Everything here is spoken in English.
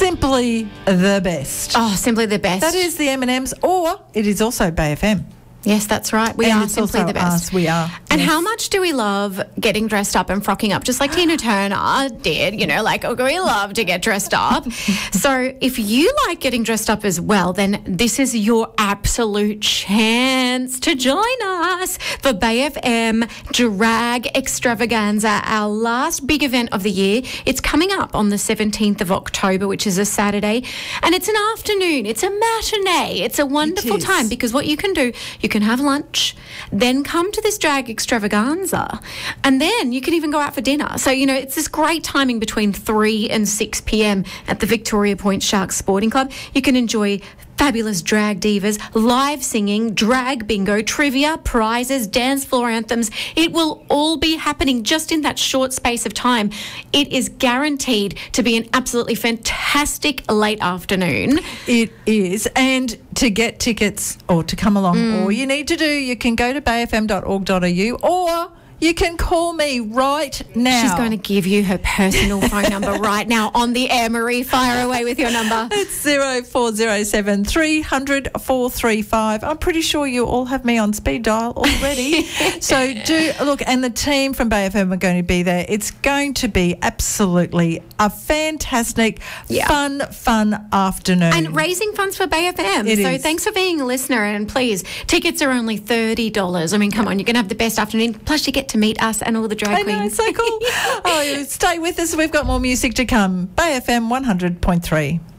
simply the best. Oh, simply the best. That is the M&Ms, or it is also Bay FM. Yes, that's right. We And are it's simply also the best. us, we are. And Yes. how much do we love getting dressed up and frocking up, just like Tina Turner did, we love to get dressed up. So if you like getting dressed up as well, then this is your absolute chance to join us for Bay FM Drag Extravaganza, our last big event of the year. It's coming up on the 17th of October, which is a Saturday, and it's an afternoon. It's a matinee. It's a wonderful time because what you can do, you can have lunch, then come to this drag extravaganza, and then you can even go out for dinner. So, it's this great timing between 3 and 6 p.m. at the Victoria Point Sharks Sporting Club. You can enjoy fabulous drag divas, live singing, drag bingo, trivia, prizes, dance floor anthems. It will all be happening just in that short space of time. It is guaranteed to be an absolutely fantastic late afternoon. It is. And to get tickets or to come along, all you need to do, you can go to bayfm.org.au or you can call me right now. She's going to give you her personal phone number right now on the air. Marie, fire away with your number. It's 0407 300 435. I'm pretty sure you all have me on speed dial already. So do look, and the team from Bay FM are going to be there. It's going to be absolutely a fantastic, fun afternoon. And raising funds for Bay FM. It so is. thanks for being a listener. And please, tickets are only $30. I mean, come on, you're going to have the best afternoon. Plus, you get to meet us and all the drag queens. I know, so cool. Oh, stay with us. We've got more music to come. Bay FM 100.3.